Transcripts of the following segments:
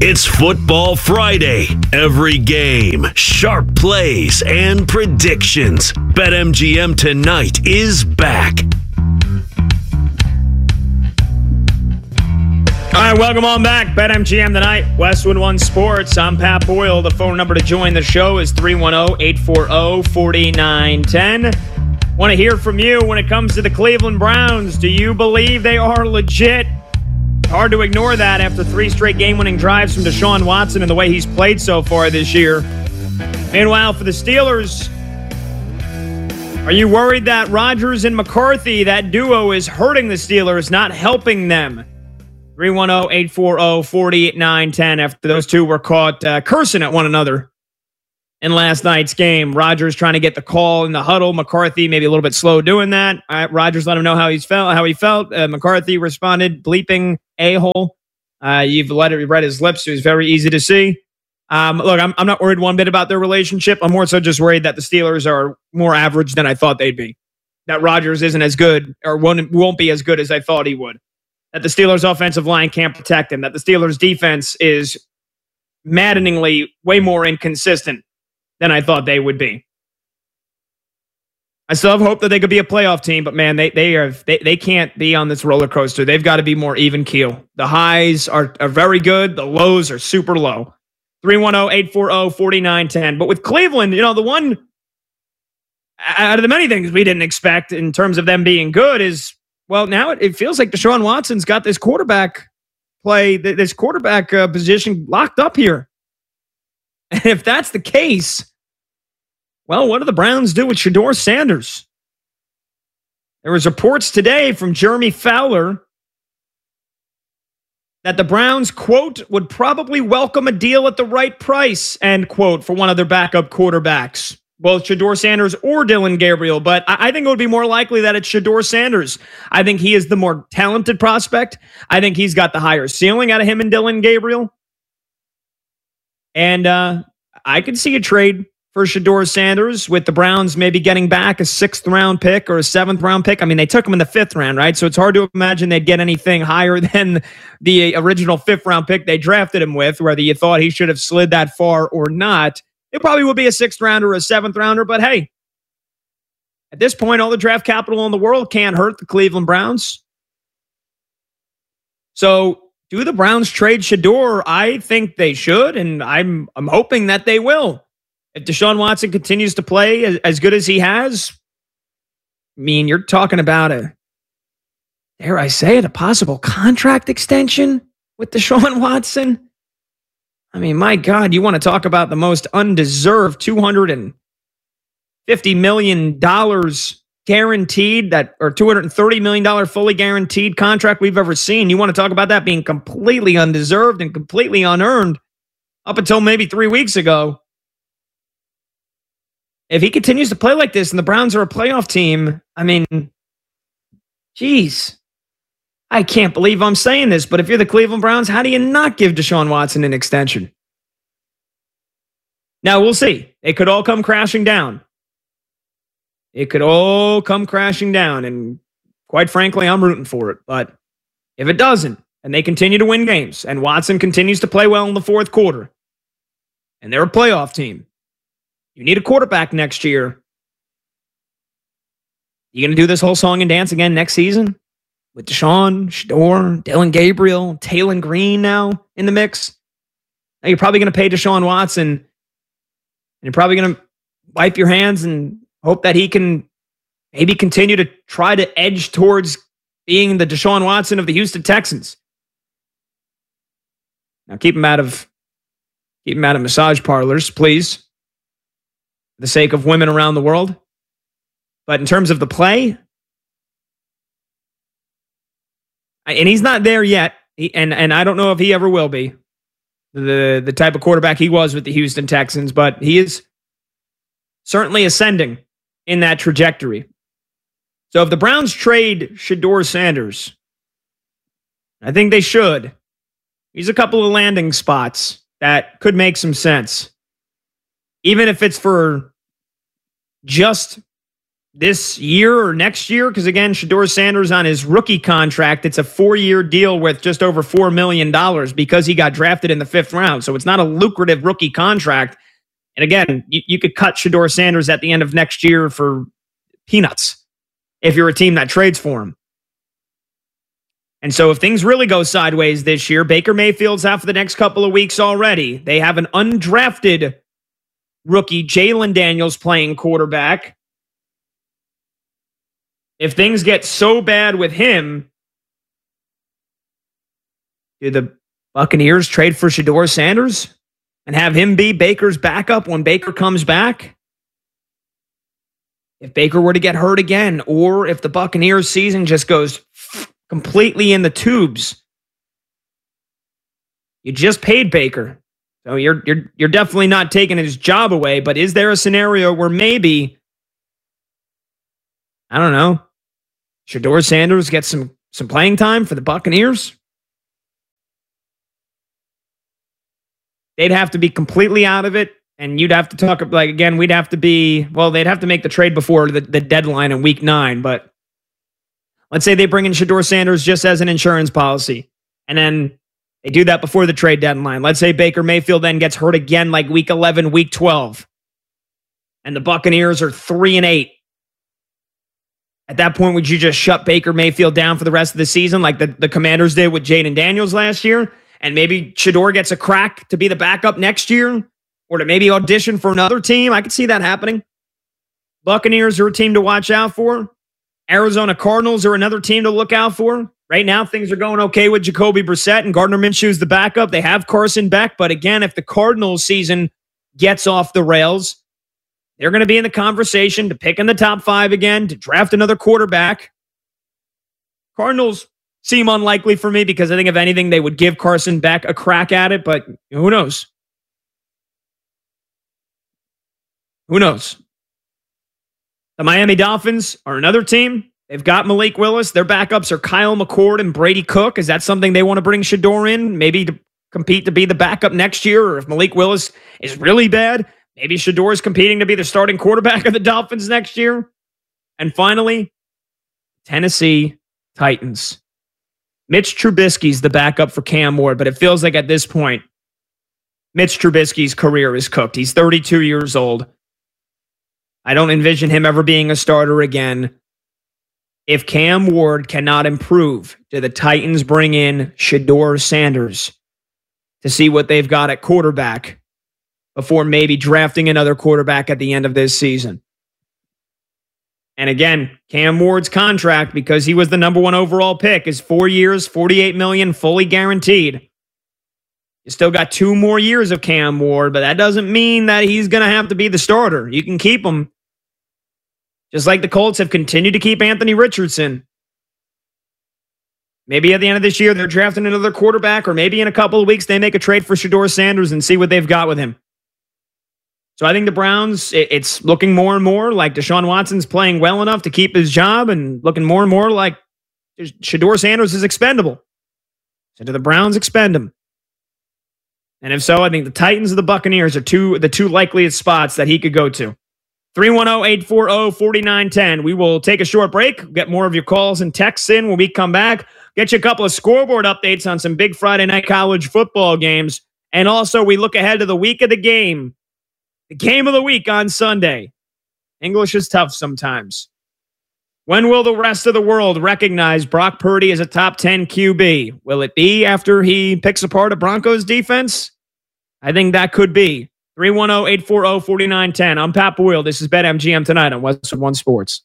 It's Football Friday. Every game, sharp plays, and predictions. BetMGM tonight is back. All right, welcome on back. BetMGM tonight, Westwood One Sports. I'm Pat Boyle. The phone number to join the show is 310-840-4910. Want to hear from you when it comes to the Cleveland Browns. Do you believe they are legit? Hard to ignore that after 3 straight game-winning drives from Deshaun Watson and the way he's played so far this year. Meanwhile, for the Steelers, are you worried that Rodgers and McCarthy, that duo, is hurting the Steelers, not helping them? 310-840-4910 after those two were caught cursing at one another in last night's game. Rodgers trying to get the call in the huddle. McCarthy maybe a little bit slow doing that. Rodgers let him know how he felt. McCarthy responded, bleeping a-hole. You've read his lips. It was very easy to see. Look, I'm not worried one bit about their relationship. I'm more so just worried that the Steelers are more average than I thought they'd be. That Rodgers isn't as good or won't be as good as I thought he would. That the Steelers' offensive line can't protect him. That the Steelers' defense is maddeningly way more inconsistent than I thought they would be. I still have hope that they could be a playoff team, but man, they can't be on this roller coaster. They've got to be more even keel. The highs are very good. The lows are super low. 310-840-4910. But with Cleveland, the one out of the many things we didn't expect in terms of them being good is, well, now it feels like Deshaun Watson's got this quarterback position locked up here. And if that's the case, well, what do the Browns do with Shedeur Sanders? There was reports today from Jeremy Fowler that the Browns, quote, would probably welcome a deal at the right price, end quote, for one of their backup quarterbacks, both Shedeur Sanders or Dillon Gabriel. But I think it would be more likely that it's Shedeur Sanders. I think he is the more talented prospect. I think he's got the higher ceiling out of him and Dillon Gabriel. And I could see a trade for Shedeur Sanders with the Browns maybe getting back a 6th-round pick or a 7th-round pick. I mean, they took him in the 5th round, right? So it's hard to imagine they'd get anything higher than the original 5th-round pick they drafted him with, whether you thought he should have slid that far or not. It probably would be a 6th-rounder or a 7th-rounder, but hey, at this point, all the draft capital in the world can't hurt the Cleveland Browns. So do the Browns trade Shedeur? I think they should, and I'm hoping that they will. If Deshaun Watson continues to play as good as he has, I mean, you're talking about a possible contract extension with Deshaun Watson. I mean, my God, you want to talk about the most undeserved $250 million guaranteed or $230 million fully guaranteed contract we've ever seen. You want to talk about that being completely undeserved and completely unearned up until maybe 3 weeks ago. If he continues to play like this and the Browns are a playoff team, I mean, geez, I can't believe I'm saying this, but if you're the Cleveland Browns, how do you not give Deshaun Watson an extension? Now, we'll see. It could all come crashing down. And quite frankly, I'm rooting for it. But if it doesn't, and they continue to win games, and Watson continues to play well in the 4th quarter, and they're a playoff team, you need a quarterback next year. You going to do this whole song and dance again next season? With Deshaun, Shedeur, Dillon Gabriel, Taylor Green now in the mix? Now you're probably going to pay Deshaun Watson, and you're probably going to wipe your hands and hope that he can maybe continue to try to edge towards being the Deshaun Watson of the Houston Texans. Now keep him out of massage parlors, please. For the sake of women around the world. But in terms of the play, and he's not there yet, and I don't know if he ever will be, the type of quarterback he was with the Houston Texans, but he is certainly ascending in that trajectory. So if the Browns trade Shedeur Sanders, I think they should. He's a couple of landing spots that could make some sense. Even if it's for just this year or next year, because again, Shedeur Sanders on his rookie contract, it's a 4-year deal with just over $4 million because he got drafted in the 5th round. So it's not a lucrative rookie contract. And again, you could cut Shedeur Sanders at the end of next year for peanuts if you're a team that trades for him. And so if things really go sideways this year, Baker Mayfield's out for the next couple of weeks already. They have an undrafted rookie, Jalen Daniels, playing quarterback. If things get so bad with him, do the Buccaneers trade for Shedeur Sanders and have him be Baker's backup when Baker comes back? If Baker were to get hurt again, or if the Buccaneers season just goes completely in the tubes, you just paid Baker. So you're definitely not taking his job away, but is there a scenario where maybe, I don't know, Shedeur Sanders gets some playing time for the Buccaneers? They'd have to be completely out of it, and you'd have to talk, like, again, they'd have to make the trade before the deadline in week 9, but let's say they bring in Shedeur Sanders just as an insurance policy, and then they do that before the trade deadline. Let's say Baker Mayfield then gets hurt again like week 11, week 12, and the Buccaneers are 3-8. At that point, would you just shut Baker Mayfield down for the rest of the season like the Commanders did with Jaden Daniels last year? And maybe Shedeur gets a crack to be the backup next year, or to maybe audition for another team? I could see that happening. Buccaneers are a team to watch out for. Arizona Cardinals are another team to look out for. Right now, things are going okay with Jacoby Brissett and Gardner Minshew's the backup. They have Carson Beck, but again, if the Cardinals season gets off the rails, they're going to be in the conversation to pick in the top 5 again, to draft another quarterback. Cardinals seem unlikely for me because I think if anything, they would give Carson Beck a crack at it, but who knows? Who knows? The Miami Dolphins are another team. They've got Malik Willis. Their backups are Kyle McCord and Brady Cook. Is that something they want to bring Shedeur in? Maybe to compete to be the backup next year? Or if Malik Willis is really bad, maybe Shedeur is competing to be the starting quarterback of the Dolphins next year? And finally, Tennessee Titans. Mitch Trubisky's the backup for Cam Ward, but it feels like at this point, Mitch Trubisky's career is cooked. He's 32 years old. I don't envision him ever being a starter again. If Cam Ward cannot improve, do the Titans bring in Shedeur Sanders to see what they've got at quarterback before maybe drafting another quarterback at the end of this season? And again, Cam Ward's contract, because he was the number 1 overall pick, is 4 years, $48 million, fully guaranteed. You still got 2 more years of Cam Ward, but that doesn't mean that he's going to have to be the starter. You can keep him. Just like the Colts have continued to keep Anthony Richardson. Maybe at the end of this year, they're drafting another quarterback, or maybe in a couple of weeks, they make a trade for Shedeur Sanders and see what they've got with him. So I think the Browns, it's looking more and more like Deshaun Watson's playing well enough to keep his job, and looking more and more like Shedeur Sanders is expendable. So do the Browns expend him? And if so, I think the Titans or the Buccaneers are the two likeliest spots that he could go to. 310-840-4910. We will take a short break, get more of your calls and texts in when we come back, get you a couple of scoreboard updates on some big Friday night college football games. And also, we look ahead to the week of the game. The game of the week on Sunday. English is tough sometimes. When will the rest of the world recognize Brock Purdy as a top 10 QB? Will it be after he picks apart a Broncos defense? I think that could be. 310-840-4910. I'm Pat Boyle. This is BetMGM tonight on Westwood One Sports.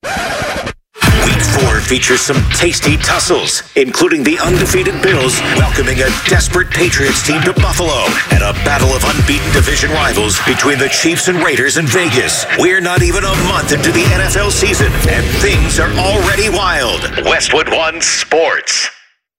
Week 4 features some tasty tussles, including the undefeated Bills welcoming a desperate Patriots team to Buffalo, and a battle of unbeaten division rivals between the Chiefs and Raiders in Vegas. We're not even a month into the NFL season, and things are already wild. Westwood One Sports.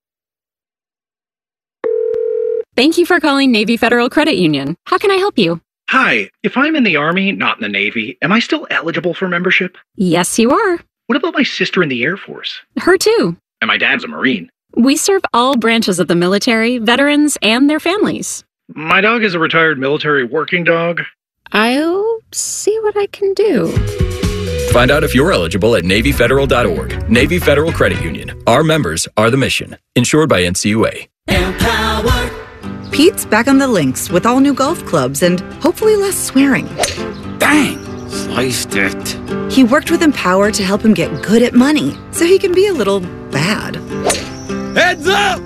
Thank you for calling Navy Federal Credit Union. How can I help you? Hi, if I'm in the Army, not in the Navy, am I still eligible for membership? Yes, you are. What about my sister in the Air Force? Her too. And my dad's a Marine. We serve all branches of the military, veterans, and their families. My dog is a retired military working dog. I'll see what I can do. Find out if you're eligible at NavyFederal.org. Navy Federal Credit Union. Our members are the mission. Insured by NCUA. Empower. Pete's back on the links with all new golf clubs and hopefully less swearing. Dang, sliced it. He worked with Empower to help him get good at money so he can be a little bad. Heads up!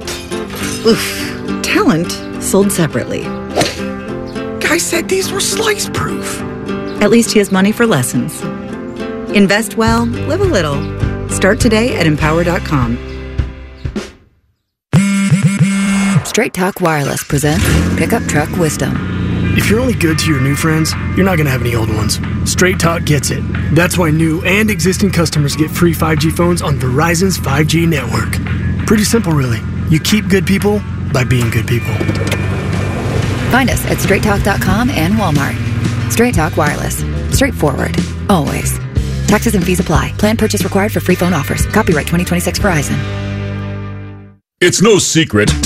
Oof. Talent sold separately. Guy said these were slice-proof. At least he has money for lessons. Invest well, live a little. Start today at Empower.com. Straight Talk Wireless presents Pickup Truck Wisdom. If you're only good to your new friends, you're not going to have any old ones. Straight Talk gets it. That's why new and existing customers get free 5G phones on Verizon's 5G network. Pretty simple, really. You keep good people by being good people. Find us at straighttalk.com and Walmart. Straight Talk Wireless. Straightforward. Always. Taxes and fees apply. Plan purchase required for free phone offers. Copyright 2026 Verizon. It's no secret